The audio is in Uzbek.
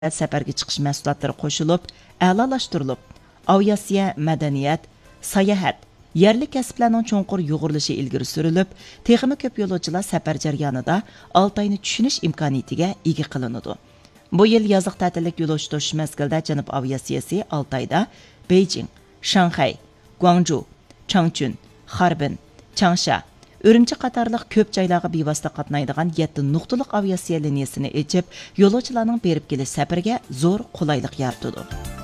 səfərə chiqish mahsulotlari qo'shilib, a'lolashtirilib, aviasiya, madaniyat, sayohat, yerli kasblarning cho'nqur yo'g'irilishi ilgari surilib, texnik ko'p yo'lovchilar safar jarayonida Altayni tushunish imkoniyatiga ega qilinadi. Bu yil yoziq ta'tillik yo'lovchi tashish mezgilida Janub aviatsiyasi Altayda Beijing, Shanxay, Guangzhou, Changchun, Harbin, Changsha, Urumchi qatorliq ko'p joylarga bevosita qatnaydigan 7 nuqtaliq aviatsiya liniyasini ochib, yo'lovchilarning berib kelish safariga zo'r qulaylik yaratadi.